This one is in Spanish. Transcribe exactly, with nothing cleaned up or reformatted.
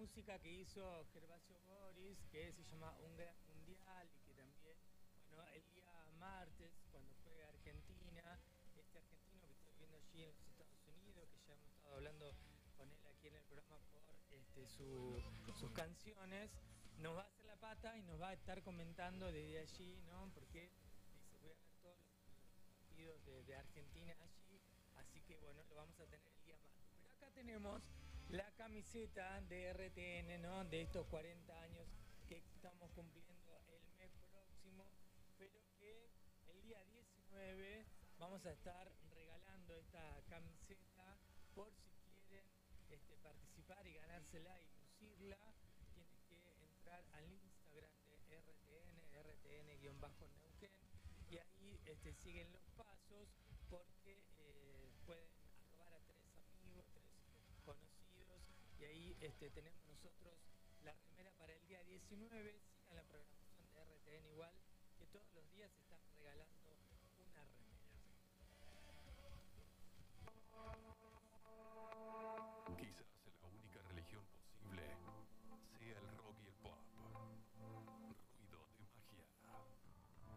música que hizo Gervasio Boris, que se llama Un Gran Mundial, y que también, bueno, el día martes, cuando juega Argentina, este argentino que estoy viendo allí en los Estados Unidos, que ya hemos estado hablando con él aquí en el programa por este, su, sus canciones, nos va a hacer la pata y nos va a estar comentando desde allí, ¿no? Porque dice, voy a ver todos los, los partidos de, de Argentina allí, así que bueno, lo vamos a tener el día martes. Pero acá tenemos la camiseta de R T N, ¿no? De estos cuarenta años que estamos cumpliendo el mes próximo, pero que el día diecinueve vamos a estar regalando esta camiseta por si quieren este, participar y ganársela y lucirla. Tienen que entrar al Instagram de R T N, R T N-Neuquén, y ahí este, siguen los pasos porque eh, pueden arrobar a tres amigos, tres conocidos, y ahí este, tenemos nosotros la remera para el día diecinueve. Sigan la programación de R T N igual, que todos los días se están regalando